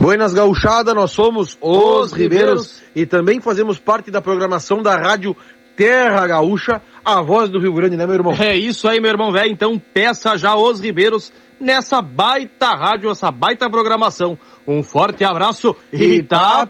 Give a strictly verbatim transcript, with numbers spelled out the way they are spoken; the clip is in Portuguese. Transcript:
Buenas gauchada, nós somos os, os Ribeiros, Ribeiros e também fazemos parte da programação da rádio Terra Gaúcha, a voz do Rio Grande, né, meu irmão? É isso aí, meu irmão velho. Então peça já os Ribeiros nessa baita rádio, essa baita programação. Um forte abraço e tá